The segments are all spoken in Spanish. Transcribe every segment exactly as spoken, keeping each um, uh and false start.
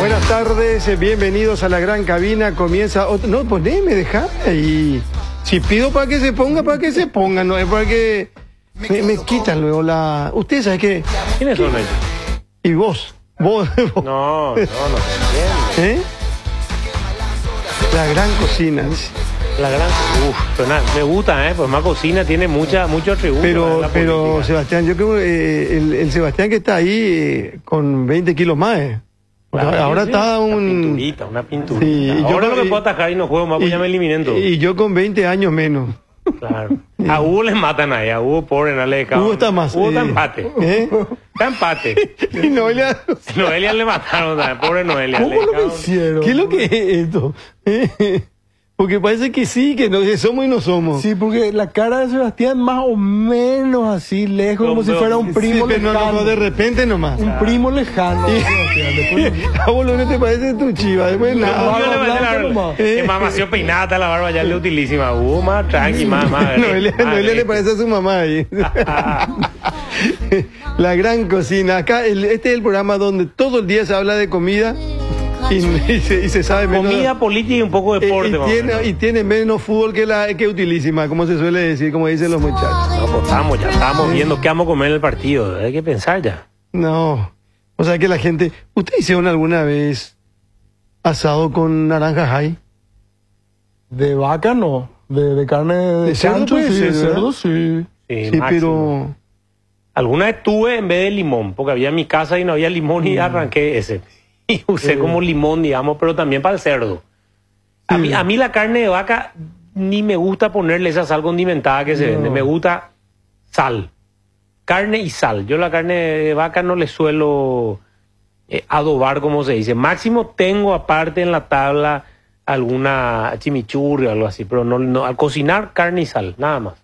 Buenas tardes, bienvenidos a la gran cabina. Comienza otro... No, poneme, dejame ahí. Si pido para que se ponga, para que se ponga, no es para que me, me quitan luego la... Usted sabe que... ¿Quiénes son ellos? Y vos, vos... vos. No, no, no. ¿Eh? La gran cocina. La gran... Uf, suena, me gusta, ¿eh? Pues más cocina tiene mucha, mucho atributo. Pero, pero Sebastián, yo creo que eh, el, el Sebastián que está ahí eh, con veinte kilos más, ¿eh? Claro, ahora sí, está un... Una pinturita, una pinturita. Sí, ahora yo, lo que puedo atajar y no juego más, pues ya me eliminé en todo. Y yo con veinte años menos. Claro. A Hugo les matan ahí, a Hugo pobre, no le dejaban. Hugo está más. Hugo está eh, empate. ¿Eh? Está empate. Y Noelia... Noelia le mataron también, pobre Noelia. ¿Cómo lo que hicieron? ¿Qué es lo que es esto? ¿Eh? Porque parece que sí, que no, que somos y no somos. Sí, porque la cara de Sebastián más o menos así, lejos, como, como si fuera un primo sí, pero lejano. No, no, de repente nomás. Un primo lejano. A vos lo que te parece tu chiva, después nada. Que mamá se peinada, la barba ya le utilísima. Uh, más tranqui, más, más. Noelia, Noelia le parece a su mamá ahí. La gran cocina. Acá, el, este es el programa donde todo el día se habla de comida. Y, y, se, y se sabe menos. Comida, política y un poco de deporte. Y, y, tiene, y tiene menos fútbol que la que utilísima, como se suele decir, como dicen los muchachos. No, pues estamos, ya estamos viendo qué vamos a comer en el partido. Hay que pensar ya. No. O sea que la gente. ¿Usted hicieron alguna vez asado con naranjas hay? De vaca no. De, de carne de, de cerdo, chancho, puede sí, ser, de cerdo sí. Sí, sí pero. Alguna vez tuve en vez de limón, porque había en mi casa y no había limón y arranqué ese. Y usé sí. como limón, digamos, pero también para el cerdo. A, sí. mí, a mí la carne de vaca ni me gusta ponerle esa sal condimentada que se no. vende. Me gusta sal. Carne y sal. Yo la carne de vaca no le suelo eh, adobar, como se dice. Máximo tengo aparte en la tabla alguna chimichurri o algo así, pero no, no al cocinar carne y sal, nada más.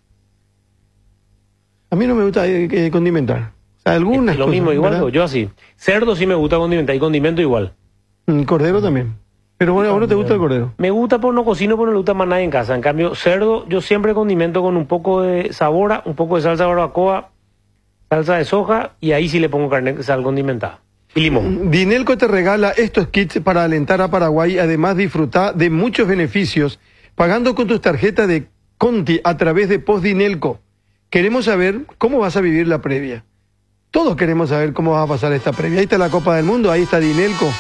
A mí no me gusta eh, condimentar. O sea, algunas es lo cosas, mismo, igual, ¿verdad? Yo así. Cerdo sí me gusta condimentar y condimento igual. Cordero también. Pero bueno, ¿a vos no te gusta el cordero? Me gusta, pero no cocino, pero no le gusta más nada en casa. En cambio, cerdo, yo siempre condimento con un poco de sabora, un poco de salsa barbacoa, salsa de soja, y ahí sí le pongo carne, sal condimentada. Y limón. Dinelco te regala estos kits para alentar a Paraguay. Además, disfruta de muchos beneficios pagando con tus tarjetas de Conti a través de Post Dinelco. Queremos saber cómo vas a vivir la previa. Todos queremos saber cómo va a pasar esta previa. Ahí está la Copa del Mundo, ahí está Dinelco.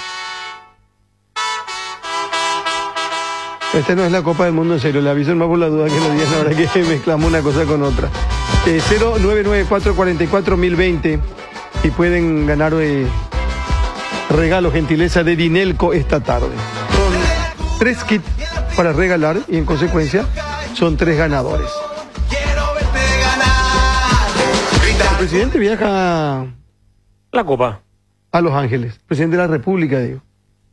Esta no es la Copa del Mundo, en serio. Le aviso más por la duda que no digan ahora que mezclamos una cosa con otra. Eh, cero nueve nueve cuatro cuatro cuatro mil veinte y pueden ganar eh, regalo, gentileza de Dinelco esta tarde. Son tres kits para regalar y en consecuencia son tres ganadores. El presidente viaja la Copa a Los Ángeles, presidente de la República, digo.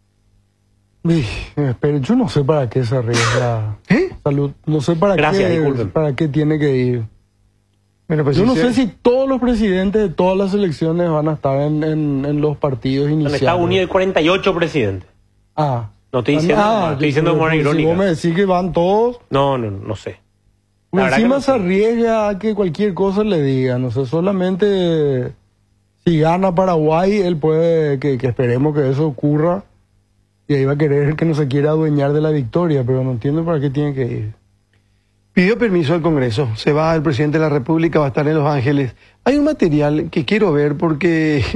Pero yo no sé para qué se arriesga. ¿Eh? Salud. No sé para Gracias, qué, disculpen. para qué tiene que ir. Bueno, pues yo si no se... sé si todos los presidentes de todas las elecciones van a estar en, en, en los partidos iniciales. En Estados Unidos hay cuarenta y ocho presidentes. Ah. No estoy diciendo, ah, no, estoy diciendo de manera irónica. Si vos me decís que van todos. No, no, no sé. Encima no se sé. arriesga a que cualquier cosa le digan. O sea, solamente si gana Paraguay, él puede, que, que esperemos que eso ocurra. Y ahí va a querer que no se quiera adueñar de la victoria, pero no entiendo para qué tiene que ir. Pidió permiso al Congreso. Se va el presidente de la República, va a estar en Los Ángeles. Hay un material que quiero ver porque